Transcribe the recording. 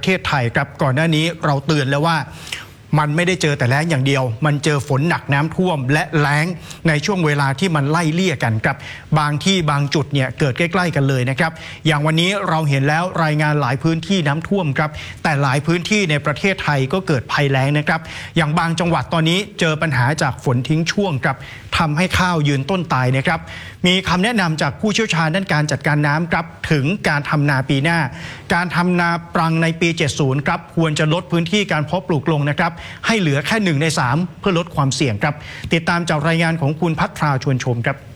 ทศไทยครับก่อนหน้านี้เราเตือนแล้วว่ามันไม่ได้เจอแต่แล้งอย่างเดียวมันเจอฝนหนักน้ำท่วมและแล้งในช่วงเวลาที่มันไล่เลี่ยกันครับบางที่บางจุดเนี่ยเกิดใกล้ๆกันเลยนะครับอย่างวันนี้เราเห็นแล้วรายงานหลายพื้นที่น้ำท่วมครับแต่หลายพื้นที่ในประเทศไทยก็เกิดภัยแล้งนะครับอย่างบางจังหวัดตอนนี้เจอปัญหาจากฝนทิ้งช่วงครับทำให้ข้าวยืนต้นตายนะครับมีคำแนะนำจากผู้เชี่ยวชาญด้านการจัดการน้ำครับถึงการทำนาปีหน้าการทำนาปรังในปี 70 ครับควรจะลดพื้นที่การเพาะปลูกลงนะครับให้เหลือแค่1 ใน 3เพื่อลดความเสี่ยงครับติดตามจากรายงานของคุณพัทราชวนชมครับ